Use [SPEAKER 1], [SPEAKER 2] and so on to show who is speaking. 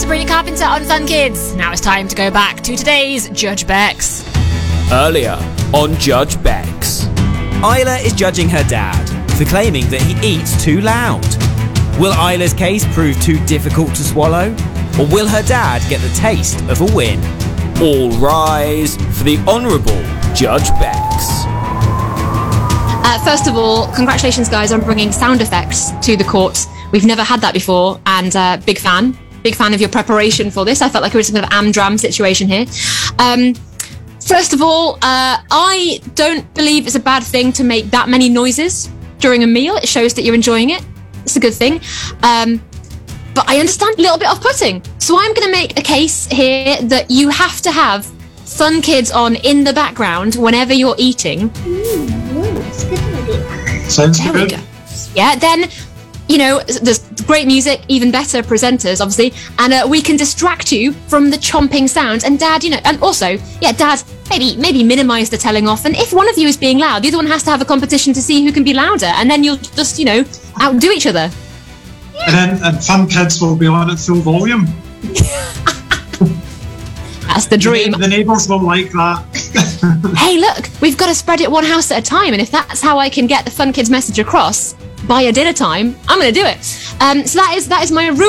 [SPEAKER 1] Sabrina Carpenter on Fun Kids. Now it's time to go back to today's Judge Bex.
[SPEAKER 2] Earlier on Judge Bex.
[SPEAKER 3] Isla is judging her dad for claiming that he eats too loud. Will Isla's case prove too difficult to swallow? Or will her dad get the taste of a win?
[SPEAKER 2] All rise for the Honourable Judge Bex.
[SPEAKER 4] First of all, congratulations, guys, on bringing sound effects to the court. We've never had that before, and big fan of your preparation for this. I felt like it was a kind of am-dram situation here. First of all, I don't believe it's a bad thing to make that many noises during a meal. It shows that you're enjoying it. It's a good thing. But I understand a little bit off-putting. So I'm going to make a case here that you have to have Fun Kids on in the background whenever you're eating.
[SPEAKER 5] That's a good idea.
[SPEAKER 6] Sounds
[SPEAKER 4] There
[SPEAKER 6] good.
[SPEAKER 4] we go. Yeah, then, you know, there's great music, even better presenters, obviously, and we can distract you from the chomping sounds. And Dad, you know, and also, yeah, Dad, maybe minimise the telling off. And if one of you is being loud, the other one has to have a competition to see who can be louder. And then you'll just, you know, outdo each other.
[SPEAKER 6] And Fun Kids will be on at full volume.
[SPEAKER 4] That's the dream.
[SPEAKER 6] The neighbours will like that.
[SPEAKER 4] Hey, look, we've got to spread it one house at a time. And if that's how I can get the Fun Kids message across by a dinner time, I'm going to do it. So that is my rule.